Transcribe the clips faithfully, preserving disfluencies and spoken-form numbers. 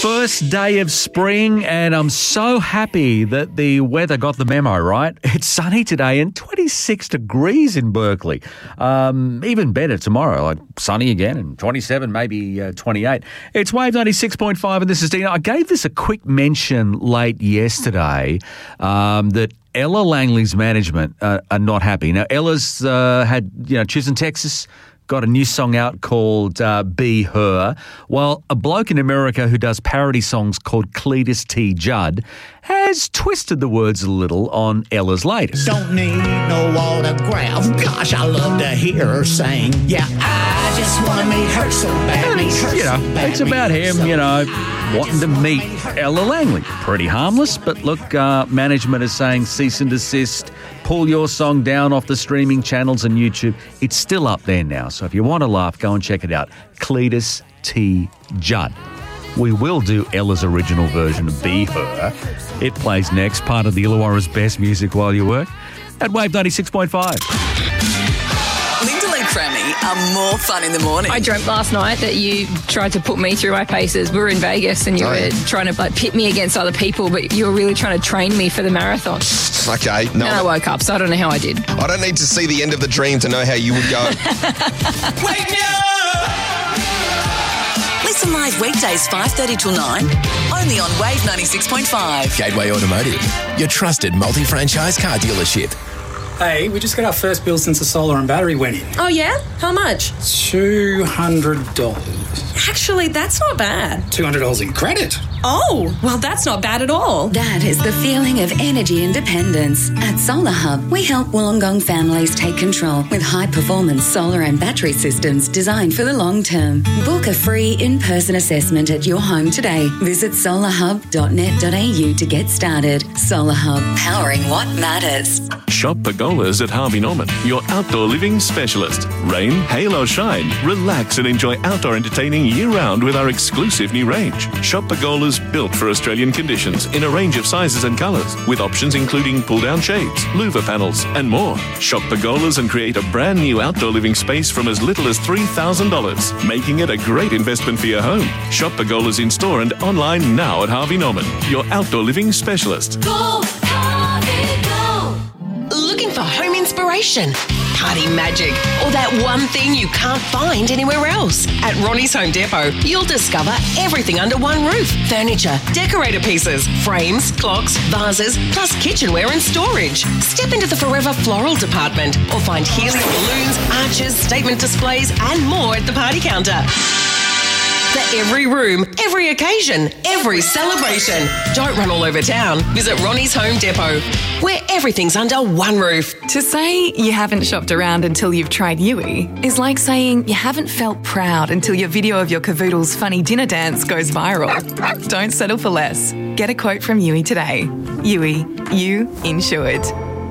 First day of spring, and I'm so happy that the weather got the memo, right? It's sunny today and twenty-six degrees in Berkeley. Um, even better tomorrow, like sunny again and twenty-seven, maybe uh, twenty-eight. It's Wave ninety-six point five and this is Dino. I gave this a quick mention late yesterday um, that Ella Langley's management uh, are not happy. Now, Ella's uh, had, you know, Chisholm, Texas, got a new song out called uh, Be Her, while a bloke in America who does parody songs called Cletus T. Judd has twisted the words a little on Ella's latest. Don't need no autograph. Gosh, I love to hear her sing. Yeah, I just want to meet her so bad. Meet her You know, so bad, it's about meet her him, so you know, bad. wanting to meet Ella Langley. Pretty harmless, but look, uh, management is saying cease and desist. Pull your song down off the streaming channels and YouTube. It's still up there now, so if you want to laugh, go and check it out. Cletus T. Judd. We will do Ella's original version of Be Her. It plays next, part of the Illawarra's best music while you work, at Wave ninety-six point five. Linda Lee Crammy are more fun in the morning. I dreamt last night that you tried to put me through my paces. We were in Vegas and you Oh, were yeah. trying to like pit me against other people, but you were really trying to train me for the marathon. Okay, no. And I woke up, so I don't know how I did. I don't need to see the end of the dream to know how you would go. Wake me up! Listen live weekdays five thirty till nine, only on Wave ninety-six point five. Gateway Automotive, your trusted multi-franchise car dealership. Hey, we just got our first bill since the solar and battery went in. Oh, yeah? How much? two hundred dollars. Actually, that's not bad. two hundred dollars in credit. Oh, well, that's not bad at all. That is the feeling of energy independence. At Solar Hub, we help Wollongong families take control with high-performance solar and battery systems designed for the long term. Book a free in-person assessment at your home today. Visit solar hub dot net dot a u to get started. Solar Hub, powering what matters. Shop Pergolas at Harvey Norman, your outdoor living specialist. Rain, hail or shine, relax and enjoy outdoor entertaining year-round with our exclusive new range. Shop Pergolas built for Australian conditions in a range of sizes and colours, with options including pull-down shades, louver panels and more. Shop Pergolas and create a brand new outdoor living space from as little as three thousand dollars, making it a great investment for your home. Shop Pergolas in store and online now at Harvey Norman, your outdoor living specialist. Go, Harvey, go! Looking for home inspiration, party magic, or that one thing you can't find anywhere else? At Ronnie's Home Depot, you'll discover everything under one roof. Furniture, decorator pieces, frames, clocks, vases, plus kitchenware and storage. Step into the Forever Floral department or find helium balloons, arches, statement displays and more at the party counter. For every room, every occasion, every celebration. Don't run all over town. Visit Ronnie's Home Depot, where everything's under one roof. To say you haven't shopped around until you've tried Yui is like saying you haven't felt proud until your video of your cavoodle's funny dinner dance goes viral. Don't settle for less. Get a quote from Yui today. Yui, you insured.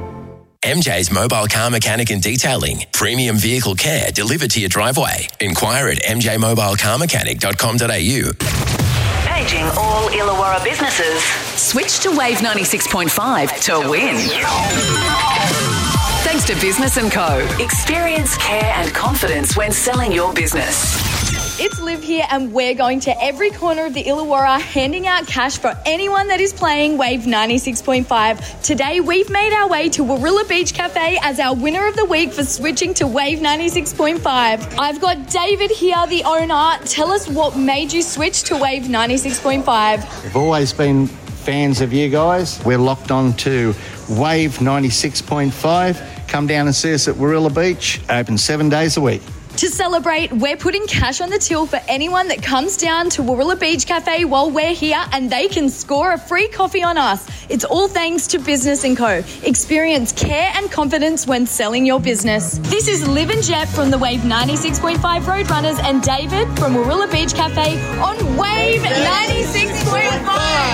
M J's Mobile Car Mechanic and Detailing. Premium vehicle care delivered to your driveway. Inquire at m j mobile car mechanic dot com dot a u. Managing all Illawarra businesses. Switch to Wave ninety-six point five to win. Thanks to Business and Co. Experience, care and confidence when selling your business. It's Liv here and we're going to every corner of the Illawarra handing out cash for anyone that is playing Wave ninety-six point five. Today we've made our way to Warilla Beach Cafe as our winner of the week for switching to Wave ninety-six point five. I've got David here, the owner. Tell us what made you switch to Wave ninety-six point five. We've always been fans of you guys. We're locked on to Wave ninety-six point five. Come down and see us at Warilla Beach. Open seven days a week. To celebrate, we're putting cash on the till for anyone that comes down to Warilla Beach Cafe while we're here and they can score a free coffee on us. It's all thanks to Business and Co. Experience care and confidence when selling your business. This is Liv and Jet from the Wave ninety-six point five Roadrunners and David from Warilla Beach Cafe on Wave ninety-six point five.